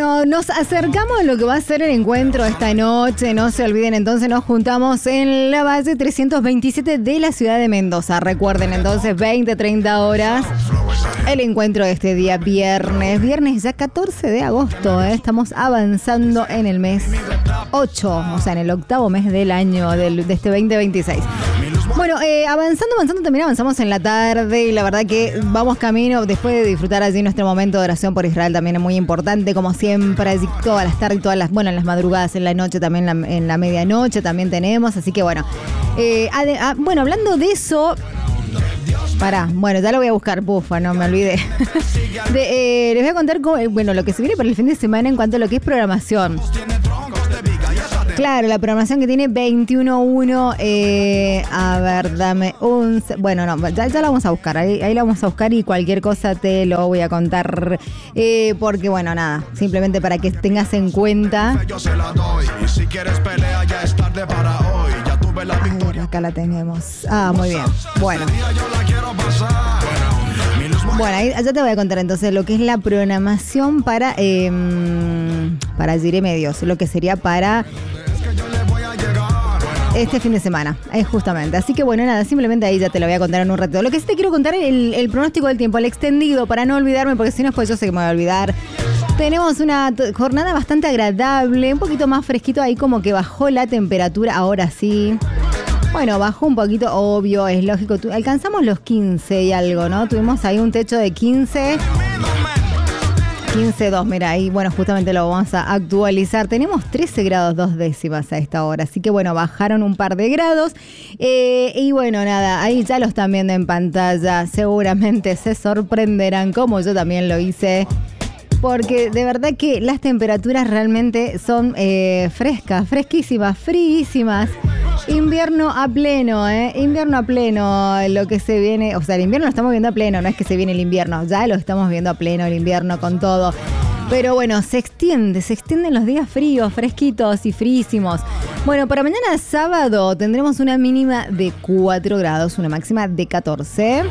Bueno, nos acercamos a lo que va a ser el encuentro esta noche. No se olviden, entonces nos juntamos en la base 327 de la ciudad de Mendoza. Recuerden, entonces, 20-30 horas. El encuentro de este día viernes ya 14 de agosto. Estamos avanzando en el mes 8, o sea, en el octavo mes del año de este 2026. Bueno, avanzando, también avanzamos en la tarde y la verdad que vamos camino, después de disfrutar allí nuestro momento de oración por Israel, también es muy importante, como siempre, allí todas las tardes, bueno, en las madrugadas, en la noche, también en la medianoche también tenemos, así que bueno, bueno, hablando de eso, bueno, ya lo voy a buscar, bufa, no me olvidé. Les voy a contar lo que se viene para el fin de semana en cuanto a lo que es programación. Claro, la programación que tiene 21-1, a ver, dame un... Bueno, no, ya la vamos a buscar, ahí la vamos a buscar y cualquier cosa te lo voy a contar, porque bueno, nada, simplemente para que tengas en cuenta. A ver, acá la tenemos. Ah, muy bien, bueno. Bueno, ahí ya te voy a contar entonces lo que es la programación para Gire Medios, lo que sería para este fin de semana, justamente. Así que bueno, nada, simplemente ahí ya te lo voy a contar en un rato. Lo que sí te quiero contar es el pronóstico del tiempo, el extendido, para no olvidarme, porque si no, pues yo sé que me voy a olvidar. Tenemos una jornada bastante agradable, un poquito más fresquito, ahí como que bajó la temperatura, ahora sí. Bueno, bajó un poquito, obvio, es lógico. Alcanzamos los 15 y algo, ¿no? Tuvimos ahí un techo de 15... 15.2, mira, ahí, bueno, justamente lo vamos a actualizar. Tenemos 13 grados 2 décimas a esta hora, así que bueno, bajaron un par de grados. Y bueno, nada, ahí ya lo están viendo en pantalla. Seguramente se sorprenderán, como yo también lo hice, porque de verdad que las temperaturas realmente son frescas, fresquísimas, fríísimas. Invierno a pleno, invierno a pleno, lo que se viene, o sea, el invierno lo estamos viendo a pleno, no es que se viene el invierno, ya lo estamos viendo a pleno el invierno con todo. Pero bueno, se extienden los días fríos, fresquitos y fríísimos. Bueno, para mañana sábado tendremos una mínima de 4 grados, una máxima de 14.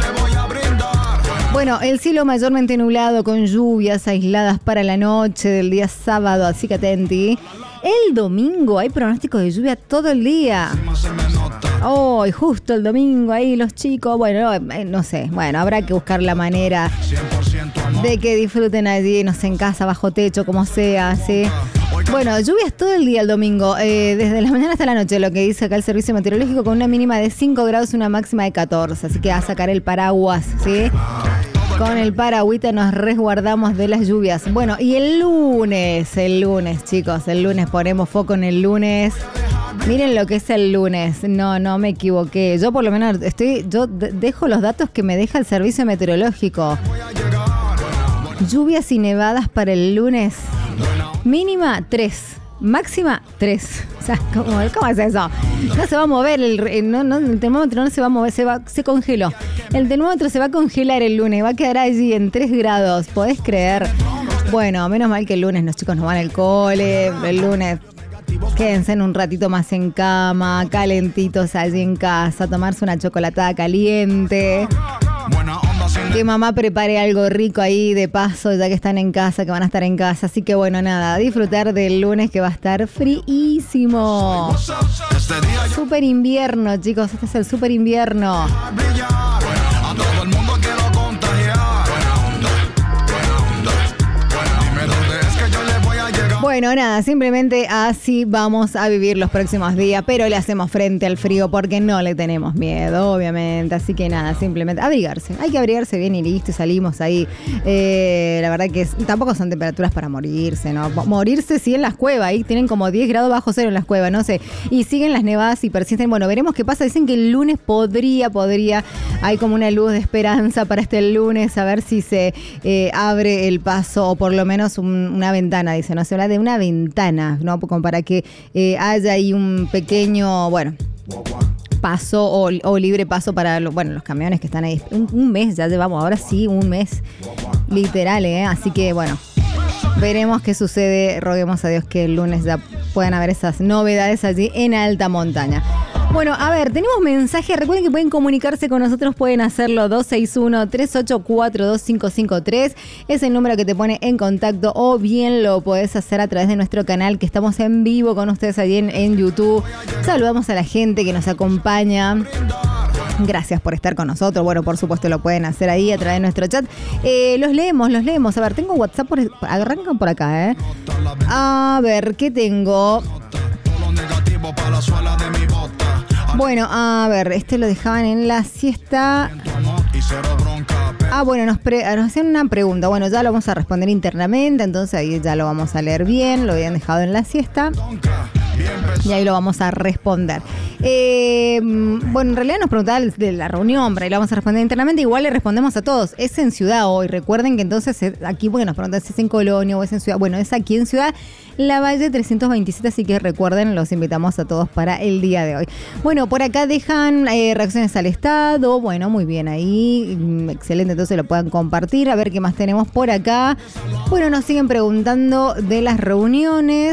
Bueno, el cielo mayormente nublado con lluvias aisladas para la noche del día sábado, así que atenti. El domingo hay pronóstico de lluvia todo el día. Oh, y justo el domingo ahí los chicos, bueno, no sé, bueno, habrá que buscar la manera de que disfruten allí, no sé, en casa, bajo techo, como sea, ¿sí? Bueno, lluvias todo el día el domingo, desde la mañana hasta la noche, lo que dice acá el servicio meteorológico, con una mínima de 5 grados, una máxima de 14, así que a sacar el paraguas, ¿sí? Con el paragüita nos resguardamos de las lluvias. Bueno, y el lunes, chicos, el lunes ponemos foco en el lunes. Miren lo que es el lunes. No me equivoqué. Yo por lo menos yo dejo los datos que me deja el servicio meteorológico. Lluvias y nevadas para el lunes. Mínima 3. Máxima 3. O sea, ¿cómo es eso? No se va a mover, el termómetro no se va a mover, se congeló. El termómetro se va a congelar el lunes, va a quedar allí en 3 grados. ¿Podés creer? Bueno, menos mal que el lunes los chicos no van al cole. El lunes quédense un ratito más en cama, calentitos allí en casa, tomarse una chocolatada caliente. Que mamá prepare algo rico ahí de paso, ya que están en casa, que van a estar en casa. Así que bueno, nada, disfrutar del lunes que va a estar fríísimo. Super invierno, chicos, este es el super invierno. Bueno, nada, simplemente así vamos a vivir los próximos días, pero le hacemos frente al frío porque no le tenemos miedo, obviamente. Así que nada, simplemente abrigarse. Hay que abrigarse bien y listo, y salimos ahí. La verdad que tampoco son temperaturas para morirse, ¿no? Morirse sí en las cuevas, ahí tienen como 10 grados bajo cero en las cuevas, no sé. Y siguen las nevadas y persisten. Bueno, veremos qué pasa. Dicen que el lunes podría. Hay como una luz de esperanza para este lunes, a ver si se abre el paso o por lo menos una ventana, dice, no se habla de una ventana, ¿no? Como para que haya ahí un pequeño, bueno, paso o libre paso para los camiones que están ahí. Un mes ya llevamos, ahora sí, un mes literal, así que bueno, veremos qué sucede. Roguemos a Dios que el lunes ya puedan haber esas novedades allí en alta montaña. Bueno, a ver, tenemos mensajes. Recuerden que pueden comunicarse con nosotros, pueden hacerlo 261-384-2553. Es el número que te pone en contacto, o bien lo podés hacer a través de nuestro canal, que estamos en vivo con ustedes allí en YouTube. Saludamos a la gente que nos acompaña. Gracias por estar con nosotros. Bueno, por supuesto lo pueden hacer ahí a través de nuestro chat. Los leemos. A ver, tengo WhatsApp, arrancan por acá, ¿eh? A ver, ¿qué tengo? Bueno, a ver, este lo dejaban en la siesta. Bueno, nos hacían una pregunta. Bueno, ya lo vamos a responder internamente, entonces ahí ya lo vamos a leer bien. Lo habían dejado en la siesta y ahí lo vamos a responder. Bueno, en realidad nos preguntaban de la reunión, pero ahí lo vamos a responder internamente. Igual le respondemos a todos. Es en Ciudad hoy. Recuerden que entonces aquí, porque nos preguntan si es en Colonia o es en Ciudad. Bueno, es aquí en Ciudad, Lavalle 327, así que recuerden, los invitamos a todos para el día de hoy. Bueno, por acá dejan reacciones al estado. Bueno, muy bien ahí. Excelente, entonces lo puedan compartir. A ver qué más tenemos por acá. Bueno, nos siguen preguntando de las reuniones.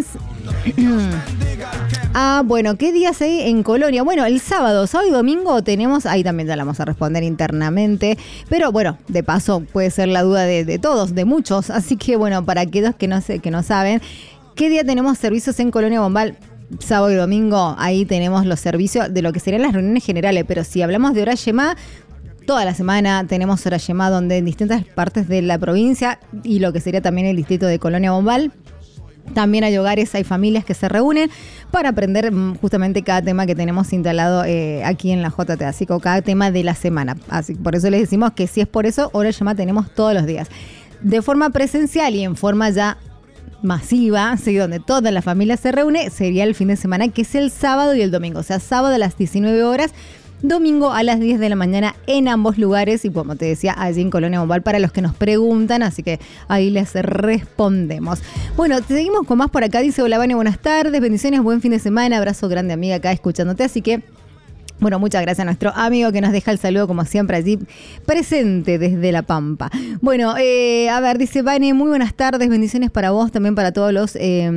Bueno, ¿qué días hay en Colonia? Bueno, el sábado y domingo tenemos, ahí también ya la vamos a responder internamente, pero bueno, de paso puede ser la duda de todos, de muchos, así que bueno, para aquellos que no saben, ¿qué día tenemos servicios en Colonia Bombal? Sábado y domingo, ahí tenemos los servicios de lo que serían las reuniones generales, pero si hablamos de hora Yemá, toda la semana tenemos hora Yemá, donde en distintas partes de la provincia y lo que sería también el distrito de Colonia Bombal, también hay hogares, hay familias que se reúnen para aprender justamente cada tema que tenemos instalado aquí en la JT, así que cada tema de la semana. Así por eso les decimos que si es por eso, hora Yemá tenemos todos los días. De forma presencial y en forma ya masiva, ¿sí? Donde toda la familia se reúne, sería el fin de semana, que es el sábado y el domingo. O sea, sábado a las 19 horas, domingo a las 10 de la mañana en ambos lugares, y como te decía, allí en Colonia Bombal para los que nos preguntan, así que ahí les respondemos. Bueno, seguimos con más por acá. Dice: hola Vane, buenas tardes, bendiciones, buen fin de semana, abrazo grande amiga acá escuchándote, así que bueno, muchas gracias a nuestro amigo que nos deja el saludo como siempre allí presente desde La Pampa. Bueno, a ver, dice Vane, muy buenas tardes, bendiciones para vos, también para todos los...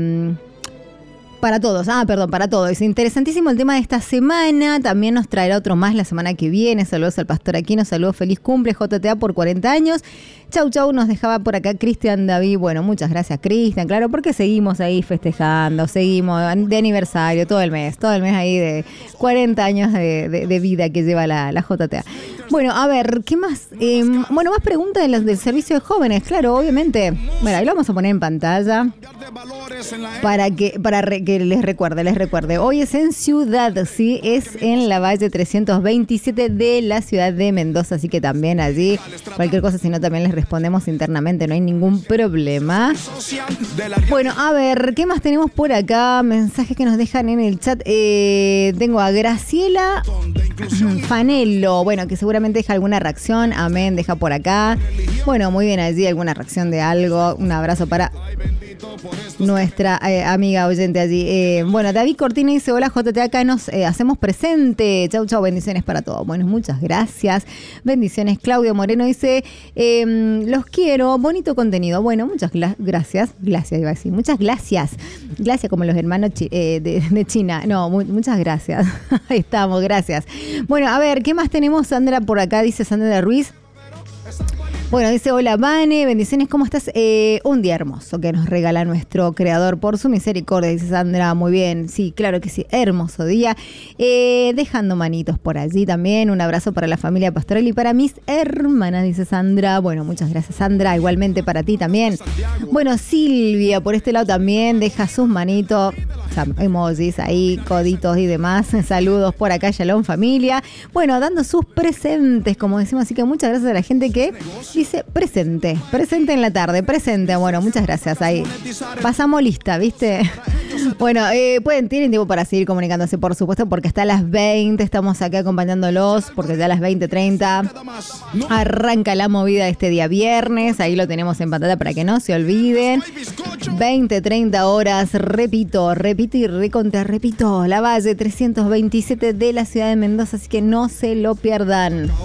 Para todos, para todos. Es interesantísimo el tema de esta semana. También nos traerá otro más la semana que viene. Saludos al Pastor Aquino, saludos, feliz cumple, JTA por 40 años. Chau, nos dejaba por acá Cristian David. Bueno, muchas gracias, Cristian, claro, porque seguimos ahí festejando, seguimos de aniversario todo el mes ahí de 40 años de vida que lleva la JTA. Bueno, a ver, ¿qué más? Bueno, más preguntas del servicio de jóvenes, claro, obviamente. Bueno, ahí lo vamos a poner en pantalla para que les recuerde. Hoy es en Ciudad, sí, es en Lavalle 327 de la ciudad de Mendoza, así que también allí, cualquier cosa, si no, también les respondemos internamente, no hay ningún problema. Bueno, a ver, ¿qué más tenemos por acá? Mensajes que nos dejan en el chat. Tengo a Graciela Fanello, bueno, que seguramente deja alguna reacción. Amén, deja por acá. Bueno, muy bien allí, alguna reacción de algo. Un abrazo para nuestra amiga oyente allí. Bueno, David Cortina dice: hola JT, acá nos hacemos presente. Chau, bendiciones para todos. Bueno, muchas gracias. Bendiciones. Claudio Moreno dice: los quiero, bonito contenido. Bueno, muchas gracias. Gracias, iba a decir. Muchas gracias. Gracias como los hermanos de China. No, muchas gracias. Ahí estamos, gracias. Bueno, a ver, ¿qué más tenemos, Sandra? Por acá dice Sandra Ruiz. Bueno, dice: hola Vane, bendiciones, ¿cómo estás? Un día hermoso que nos regala nuestro creador por su misericordia, dice Sandra. Muy bien, sí, claro que sí, hermoso día. Dejando manitos por allí también, un abrazo para la familia pastoral y para mis hermanas, dice Sandra. Bueno, muchas gracias, Sandra, igualmente para ti también. Bueno, Silvia por este lado también deja sus manitos, o sea, emojis ahí, coditos y demás. Saludos por acá, Shalom familia. Bueno, dando sus presentes, como decimos, así que muchas gracias a la gente que dice presente en la tarde, presente. Bueno, muchas gracias ahí. Pasamos lista, ¿viste? Bueno, tienen tiempo para seguir comunicándose, por supuesto, porque hasta las 20 estamos acá acompañándolos, porque ya a las 20:30 arranca la movida de este día viernes. Ahí lo tenemos en pantalla para que no se olviden. 20:30 horas, repito y repito, Lavalle 327 de la ciudad de Mendoza, así que no se lo pierdan.